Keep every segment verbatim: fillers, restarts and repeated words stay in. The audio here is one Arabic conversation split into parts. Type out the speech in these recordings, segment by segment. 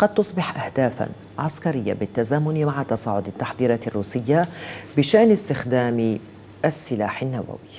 قد تصبح أهدافا عسكرية بالتزامن مع تصاعد التحذيرات الروسية بشأن استخدام السلاح النووي.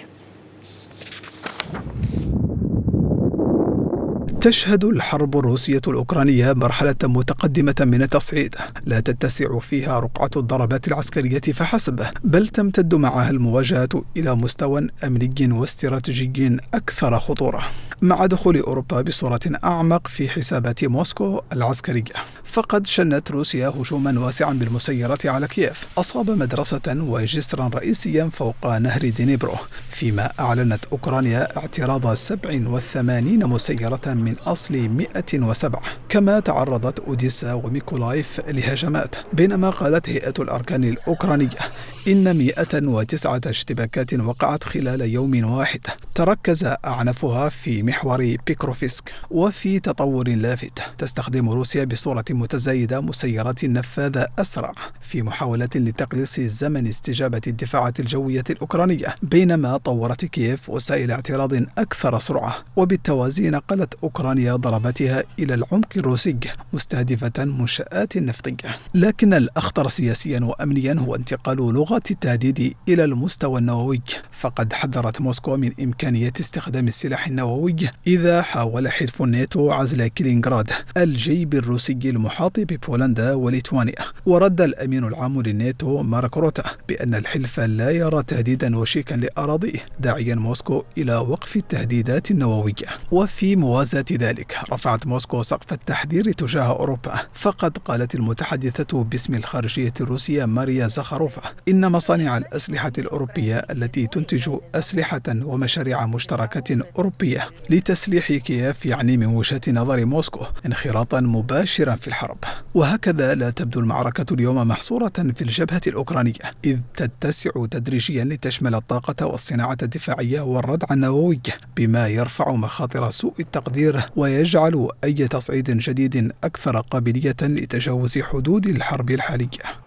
تشهد الحرب الروسية الأوكرانية مرحلة متقدمة من التصعيد، لا تتسع فيها رقعة الضربات العسكرية فحسب، بل تمتد معها المواجهة إلى مستوى أمني واستراتيجي أكثر خطورة، مع دخول أوروبا بصورة أعمق في حسابات موسكو العسكرية. فقد شنت روسيا هجوما واسعا بالمسيرات على كييف، أصاب مدرسة وجسرا رئيسيا فوق نهر دينيبرو، فيما أعلنت أوكرانيا اعتراض سبع وثمانين مسيرة من أصل مئة وسبعة. كما تعرضت أوديسا وميكولايف لهجمات، بينما قالت هيئة الأركان الأوكرانية إن مئة وتسعة اشتباكات وقعت خلال يوم واحد، تركز أعنفها في محور بيكروفسك. وفي تطور لافت، تستخدم روسيا بصورة متزايدة مسيرات نفاذة أسرع في محاولة لتقليص زمن استجابة الدفاعات الجوية الأوكرانية، بينما طورت كييف وسائل اعتراض أكثر سرعة. وبالتوازي نقلت أوكرانيا ضرباتها إلى العمق الروسي مستهدفة منشآت نفطية. لكن الأخطر سياسيا وأمنيا هو انتقال لغة التهديد إلى المستوى النووي، فقد حذرت موسكو من إمكانية استخدام السلاح النووي إذا حاول حلف الناتو عزل كلينغراد الجيب الروسي المحاط ببولندا وليتوانيا. ورد الأمين العام للناتو مارك روتا بأن الحلف لا يرى تهديدا وشيكا لأراضيه، داعيا موسكو إلى وقف التهديدات النووية. وفي موازاة ذلك رفعت موسكو سقف التحذير تجاه أوروبا، فقد قالت المتحدثة باسم الخارجية الروسية ماريا زخاروفا إن مصانع الأسلحة الأوروبية التي تنتج أسلحة ومشاريع مشتركة أوروبية لتسليح كييف يعني من وجهة نظر موسكو انخراطا مباشرا في الحرب. وهكذا لا تبدو المعركة اليوم محصورة في الجبهة الأوكرانية، إذ تتسع تدريجيا لتشمل الطاقة والصناعة الدفاعية والردع النووي، بما يرفع مخاطر سوء التقدير ويجعل أي تصعيد جديد أكثر قابلية لتجاوز حدود الحرب الحالية.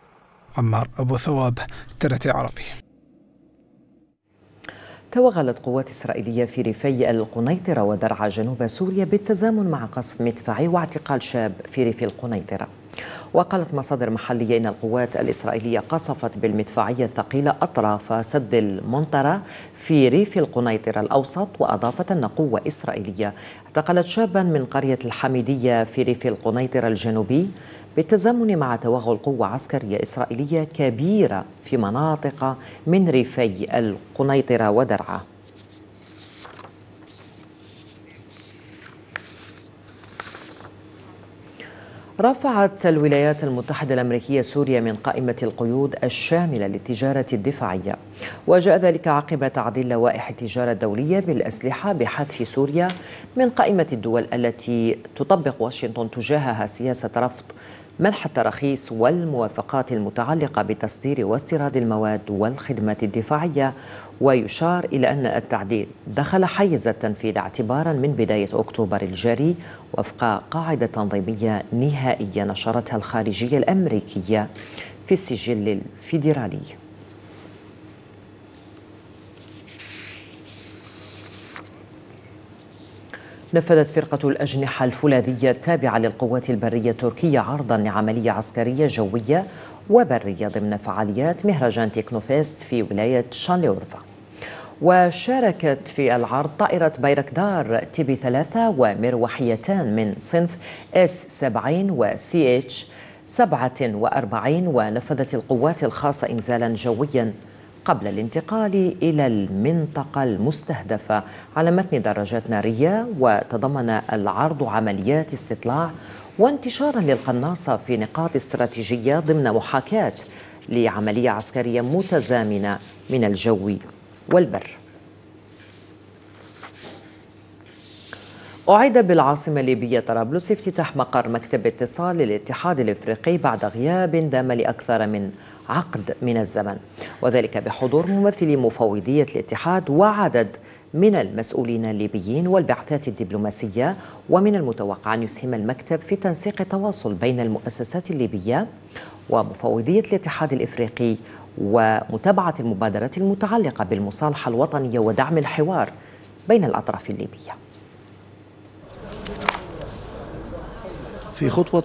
عمار أبو ثواب، ترتي عربي. توغلت قوات إسرائيلية في ريفي القنيطرة ودرعا جنوب سوريا بالتزامن مع قصف مدفعي واعتقال شاب في ريف القنيطرة. وقالت مصادر محلية إن القوات الإسرائيلية قصفت بالمدفعية الثقيلة أطراف سد المنطرة في ريف القنيطرة الأوسط. وأضافت أن قوة إسرائيلية اعتقلت شابا من قرية الحميدية في ريف القنيطرة الجنوبي بالتزامن مع توغل قوة عسكرية إسرائيلية كبيرة في مناطق من ريفي القنيطرة ودرعا. رفعت الولايات المتحدة الأمريكية سوريا من قائمة القيود الشاملة للتجارة الدفاعية، وجاء ذلك عقب تعديل لوائح التجارة الدولية بالأسلحة بحذف سوريا من قائمة الدول التي تطبق واشنطن تجاهها سياسة رفض منح التراخيص والموافقات المتعلقة بتصدير واستيراد المواد والخدمات الدفاعية. ويشار إلى أن التعديل دخل حيز التنفيذ اعتبارا من بداية أكتوبر الجاري وفق قاعدة تنظيمية نهائية نشرتها الخارجية الأمريكية في السجل الفيدرالي. نفذت فرقة الأجنحة الفولاذية التابعة للقوات البرية التركية عرضا لعملية عسكرية جوية وبرية ضمن فعاليات مهرجان تكنوفيست في ولاية شانليورفا. وشاركت في العرض طائرة بايركدار تيبي ثلاثة ومروحيتان من صنف اس سبعين وسي اتش سبعة وأربعين. ونفذت القوات الخاصة إنزالا جويا قبل الانتقال إلى المنطقة المستهدفة على متن دراجات نارية. وتضمن العرض عمليات استطلاع وانتشارا للقناصة في نقاط استراتيجية ضمن محاكاة لعملية عسكرية متزامنة من الجو والبر. أعيد بالعاصمة الليبية طرابلس افتتاح مقر مكتب اتصال للاتحاد الإفريقي بعد غياب دام لأكثر من عقد من الزمن، وذلك بحضور ممثلي مفوضية الاتحاد وعدد من المسؤولين الليبيين والبعثات الدبلوماسية. ومن المتوقع أن يسهم المكتب في تنسيق التواصل بين المؤسسات الليبية ومفوضية الاتحاد الإفريقي ومتابعة المبادرات المتعلقة بالمصالحة الوطنية ودعم الحوار بين الأطراف الليبية. في خطوة